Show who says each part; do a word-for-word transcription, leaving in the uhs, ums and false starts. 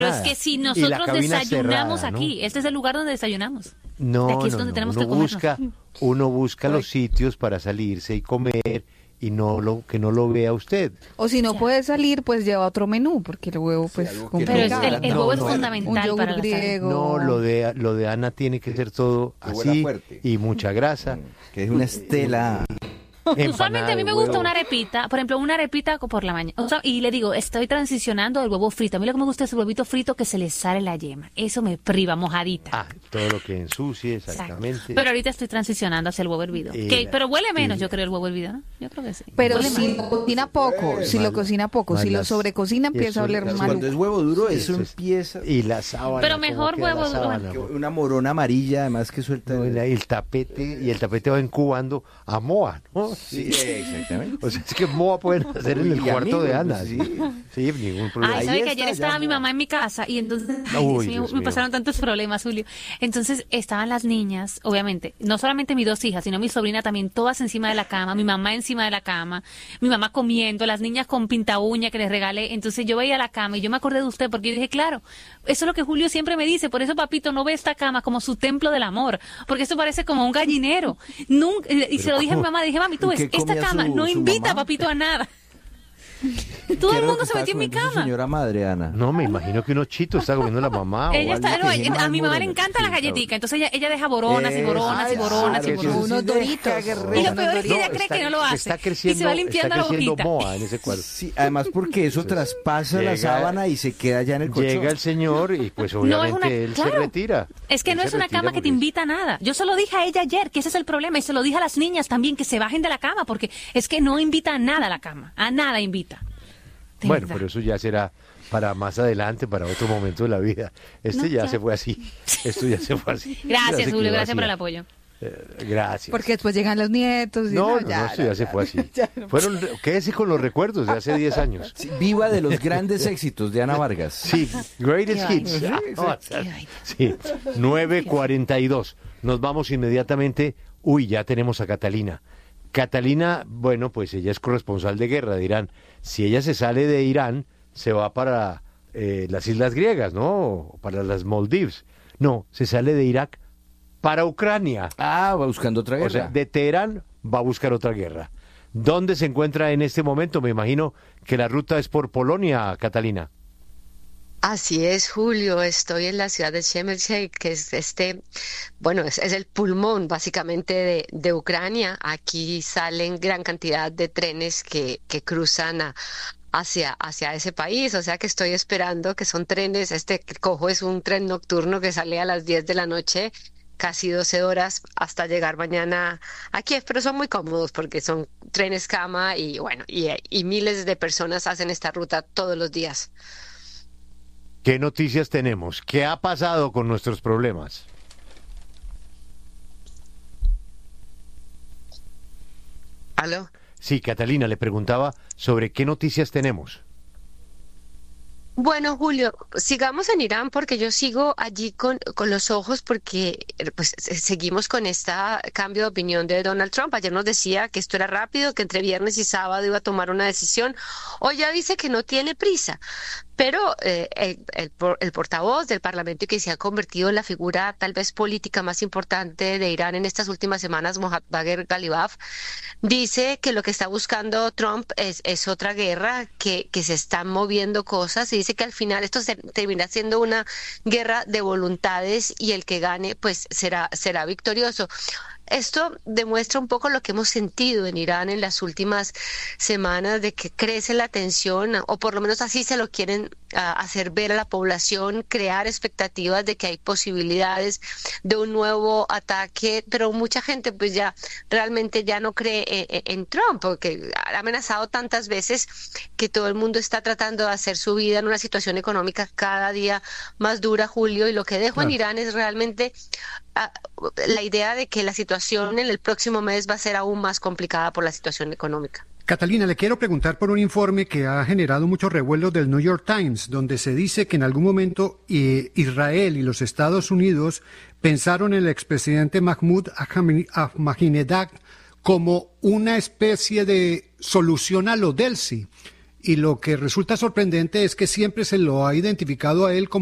Speaker 1: Pero es que si nosotros desayunamos cerrada, aquí, ¿no? Este es el lugar donde desayunamos.
Speaker 2: No,
Speaker 1: de aquí es
Speaker 2: no,
Speaker 1: donde
Speaker 2: no.
Speaker 1: tenemos
Speaker 2: uno
Speaker 1: que comernos.
Speaker 2: busca, uno busca los sitios para salirse y comer y no lo que no lo vea usted.
Speaker 3: O si no ya. puede salir, pues lleva otro menú, porque el huevo pues
Speaker 1: sí, pero es el, el huevo no, es no, fundamental
Speaker 3: un
Speaker 1: para
Speaker 3: griego.
Speaker 2: No, lo de lo de Ana tiene que ser todo así y mucha grasa,
Speaker 4: que es una estela.
Speaker 1: Usualmente a mí me gusta una arepita, por ejemplo, una arepita por la mañana. O sea, y le digo, estoy transicionando al huevo frito. A mí lo que me gusta es el huevito frito que se le sale la yema. Eso me priva, mojadita.
Speaker 2: Ah, todo lo que ensucie, exactamente. Exacto.
Speaker 1: Pero ahorita estoy transicionando hacia el huevo hervido.
Speaker 2: Eh,
Speaker 1: que, pero huele menos,
Speaker 2: eh,
Speaker 1: yo creo, el huevo hervido, ¿no? Yo creo que sí.
Speaker 3: Pero
Speaker 1: huele
Speaker 3: si lo cocina poco, si lo cocina poco, si lo sobrecocina empieza a oler mal.
Speaker 4: Cuando es huevo duro,
Speaker 2: sí,
Speaker 4: eso, eso empieza.
Speaker 2: Y la sábana.
Speaker 1: Pero mejor huevo
Speaker 4: duro. Una morona amarilla, además que suelta.
Speaker 2: No, el, el tapete, y el tapete va incubando a moa, ¿no?
Speaker 4: Sí, exactamente.
Speaker 2: O sea, es que moa pueden hacer en el cuarto amigo, de Ana. Pues, sí. sí, ningún problema.
Speaker 1: Ay, ¿sabe que ayer estaba mi mamá en mi casa y entonces, ay, Uy, Dios mío, Dios me mío. pasaron tantos problemas, Julio. Entonces estaban las niñas, obviamente, no solamente mis dos hijas, sino mi sobrina también, todas encima de la cama, mi mamá encima de la cama, mi mamá comiendo, las niñas con pinta uña que les regalé. Entonces yo veía la cama y yo me acordé de usted porque yo dije, claro, eso es lo que Julio siempre me dice, por eso papito no ve esta cama como su templo del amor, porque esto parece como un gallinero. Nunca, y Pero se lo dije ¿cómo? a mi mamá, dije, mami, tú ves, esta cama su, no su invita mamá? a papito a nada. Todo el mundo se metió en mi cama.
Speaker 4: Señora madre, Ana.
Speaker 2: No, me imagino que unos chitos está comiendo la mamá.
Speaker 1: Ella
Speaker 2: o
Speaker 1: está, no,
Speaker 2: que
Speaker 1: a mi mamá le encantan las galletitas, entonces ella, ella deja boronas y boronas
Speaker 2: ay,
Speaker 1: y boronas
Speaker 2: claro,
Speaker 1: y boronas.
Speaker 3: Unos doritos.
Speaker 1: Y lo peor es que ella
Speaker 2: no,
Speaker 1: cree
Speaker 2: está,
Speaker 1: que no lo hace.
Speaker 2: Está creciendo,
Speaker 1: y se va limpiando
Speaker 2: está creciendo
Speaker 1: la boquita.
Speaker 2: moa en ese cuadro.
Speaker 4: Sí, además porque eso traspasa
Speaker 2: llega,
Speaker 4: la sábana y se queda ya en el colchón.
Speaker 2: Llega el señor y pues obviamente no una, él claro, se retira.
Speaker 1: Es que
Speaker 2: él
Speaker 1: no es una cama que te invita a nada. Yo se lo dije a ella ayer, que ese es el problema, y se lo dije a las niñas también, que se bajen de la cama, porque es que no invita a nada a la cama, a nada invita. De
Speaker 2: bueno,
Speaker 1: verdad.
Speaker 2: pero eso ya será para más adelante, para otro momento de la vida. Este no, ya, ya se fue así. Esto ya se fue así.
Speaker 1: Gracias, Julio, gracias así. por el apoyo.
Speaker 2: Eh, gracias.
Speaker 3: Porque después llegan los nietos. Y
Speaker 2: no,
Speaker 3: no,
Speaker 2: no,
Speaker 3: ya,
Speaker 2: no, esto ya, ya se fue así.
Speaker 3: No.
Speaker 2: Fueron, quédese con los recuerdos de hace diez años.
Speaker 4: Sí, viva de los grandes éxitos de Ana Vargas.
Speaker 2: Sí, greatest hits. Sí, nueve cuarenta y dos. Nos vamos inmediatamente. Uy, ya tenemos a Catalina. Catalina, bueno, pues ella es corresponsal de guerra de Irán. Si ella se sale de Irán, se va para eh, las islas griegas, ¿no? Para las Maldives. No, se sale de Irak para Ucrania.
Speaker 4: Ah, va buscando otra guerra.
Speaker 2: O sea, de Teherán va a buscar otra guerra. ¿Dónde se encuentra en este momento? Me imagino que la ruta es por Polonia, Catalina.
Speaker 5: Así es, Julio. Estoy en la ciudad de Shem el Sheikh, que es este, bueno, es, es el pulmón básicamente de, de Ucrania. Aquí salen gran cantidad de trenes que, que cruzan a, hacia, hacia ese país. O sea que estoy esperando que son trenes, este que cojo es un tren nocturno que sale a las diez de la noche, casi doce horas hasta llegar mañana a Kiev, pero son muy cómodos porque son trenes cama y bueno, y, y miles de personas hacen esta ruta todos los días.
Speaker 2: ¿Qué noticias tenemos? ¿Qué ha pasado con nuestros problemas?
Speaker 5: ¿Aló?
Speaker 2: Sí, Catalina, le preguntaba sobre qué noticias tenemos.
Speaker 5: Bueno, Julio, sigamos en Irán porque yo sigo allí con, con los ojos porque pues seguimos con este cambio de opinión de Donald Trump. Ayer nos decía que esto era rápido, que entre viernes y sábado iba a tomar una decisión. Hoy ya dice que no tiene prisa. Pero eh, el, el, el portavoz del Parlamento, que se ha convertido en la figura tal vez política más importante de Irán en estas últimas semanas, Mohammad Bagher Ghalibaf, dice que lo que está buscando Trump es, es otra guerra, que, que se están moviendo cosas, y dice que al final esto se, termina siendo una guerra de voluntades y el que gane pues será, será victorioso. Esto demuestra un poco lo que hemos sentido en Irán en las últimas semanas, de que crece la tensión, o por lo menos así se lo quieren uh, hacer ver a la población, crear expectativas de que hay posibilidades de un nuevo ataque, pero mucha gente pues ya realmente ya no cree en, en Trump, porque ha amenazado tantas veces que todo el mundo está tratando de hacer su vida en una situación económica cada día más dura, Julio, y lo que dejo claro. en Irán es realmente uh, la idea de que la situación en el próximo mes va a ser aún más complicada por la situación económica.
Speaker 6: Catalina, le quiero preguntar por un informe que ha generado muchos revuelos del New York Times, donde se dice que en algún momento eh, Israel y los Estados Unidos pensaron en el expresidente Mahmoud Ahmadinejad como una especie de solución a lo Delsi. y lo que resulta sorprendente es que siempre se lo ha identificado a él como